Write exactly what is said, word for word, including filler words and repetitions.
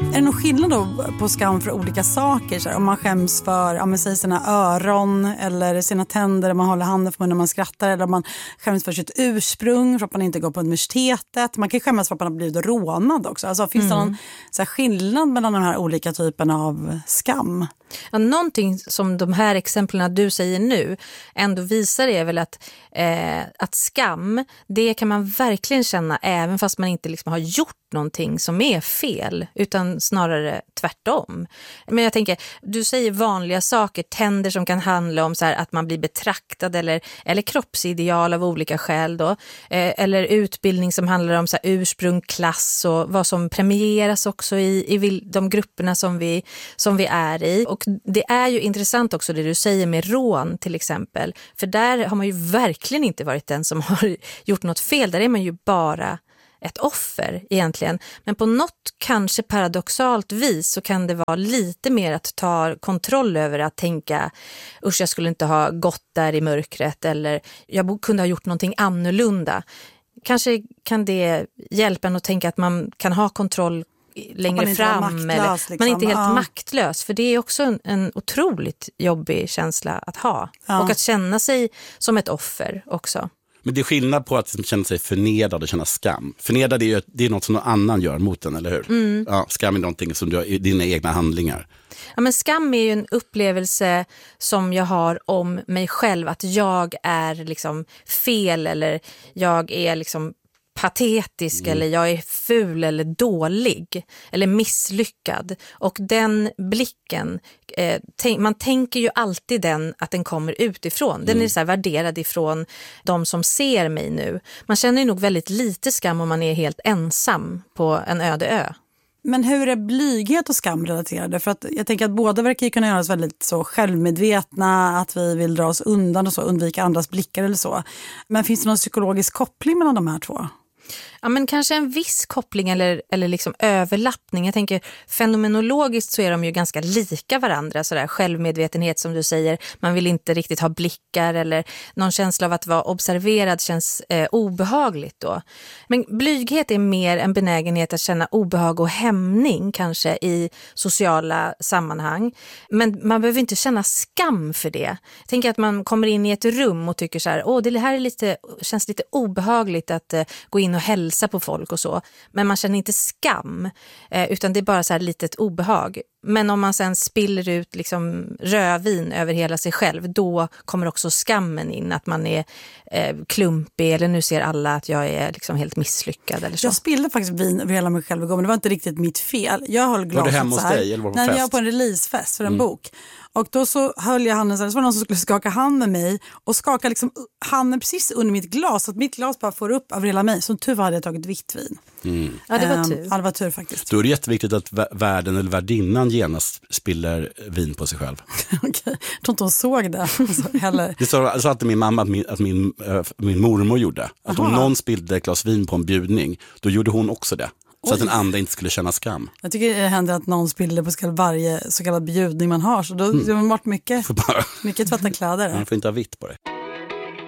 Är det någon skillnad då på skam för olika saker? Så här, om man skäms för ja, men säg sina öron eller sina tänder, man håller handen för munnen när man skrattar, eller om man skäms för sitt ursprung, för att man inte går på universitetet. Man kan skämmas för att man har blivit rånad också. Alltså, finns mm. det någon så här, skillnad mellan de här olika typerna av skam? Ja, någonting som de här exemplen du säger nu ändå visar är väl att, eh, att skam, det kan man verkligen känna även fast man inte liksom har gjort någonting som är fel, utan snarare tvärtom. Men jag tänker, du säger vanliga saker, tänder som kan handla om så här, att man blir betraktad eller, eller kroppsideal av olika skäl då, eh, eller utbildning som handlar om så här, ursprung, klass och vad som premieras också i, i de grupperna som vi, som vi är i. Och det är ju intressant också det du säger med rån till exempel, för där har man ju verkligen inte varit den som har gjort något fel, där är man ju bara ett offer egentligen. Men på något kanske paradoxalt vis så kan det vara lite mer att ta kontroll över att tänka, usch jag skulle inte ha gått där i mörkret, eller jag kunde ha gjort någonting annorlunda. Kanske kan det hjälpa en att tänka att man kan ha kontroll längre fram, maktlös, eller liksom. Man är inte helt ja. maktlös, för det är också en, en otroligt jobbig känsla att ha ja. och att känna sig som ett offer också. Men det är skillnad på att känna sig förnedrad och känna skam. Förnedrad är ju det är något som någon annan gör mot en, eller hur? Mm. Ja, skam är någonting som du har i dina egna handlingar. Ja, men skam är ju en upplevelse som jag har om mig själv, att jag är liksom fel, eller jag är liksom patetisk, mm. eller jag är ful eller dålig eller misslyckad. Och den blicken, eh, tänk, man tänker ju alltid den att den kommer utifrån. Den mm. är så här värderad ifrån de som ser mig nu. Man känner ju nog väldigt lite skam om man är helt ensam på en öde ö. Men hur är blyghet och skam relaterade? För att jag tänker att båda verkar kunna göra oss väldigt så självmedvetna, att vi vill dra oss undan och så, undvika andras blickar eller så. Men finns det någon psykologisk koppling mellan de här två? Ja, men kanske en viss koppling eller, eller liksom överlappning. Jag tänker fenomenologiskt så är de ju ganska lika varandra. Sådär självmedvetenhet som du säger. Man vill inte riktigt ha blickar, eller någon känsla av att vara observerad känns eh, obehagligt då. Men blyghet är mer en benägenhet att känna obehag och hämning kanske i sociala sammanhang. Men man behöver inte känna skam för det. Jag tänker att man kommer in i ett rum och tycker så här, åh det här är lite, känns lite obehagligt att eh, gå in och hälsa på folk och så, men man känner inte skam, eh, utan det är bara så här litet obehag. Men om man sen spiller ut liksom rödvin över hela sig själv, då kommer också skammen in, att man är eh, klumpig, eller nu ser alla att jag är liksom helt misslyckad eller så. Jag spillde faktiskt vin över hela mig själv igår, men det var inte riktigt mitt fel. Jag höll glaset så här. Var du hemma hos dig eller var det på Nej, fest? jag var på en releasefest för en mm. bok. Och då så höll jag handen så här, så var det någon som skulle skaka hand med mig och skaka liksom handen precis under mitt glas, så att mitt glas bara får upp över hela mig. Som tur var hade jag tagit vitt vin. Mm. Ja, det var um, tur. Ja, det var tur faktiskt. Då är det jätteviktigt att värden eller värdinnan genast spiller vin på sig själv. Okej, jag tror inte hon såg det. Alltså, heller. Det sa så att min mamma att min, att min, äh, min mormor gjorde. Att Aha. om någon spillde ett glas vin på en bjudning, då gjorde hon också det. Så Oj. att den andra inte skulle känna skam. Jag tycker det händer att någon spiller på skall varje så kallad bjudning man har. Så då mm. har man varit mycket, mycket tvätta kläder. Man får inte ha vitt på det.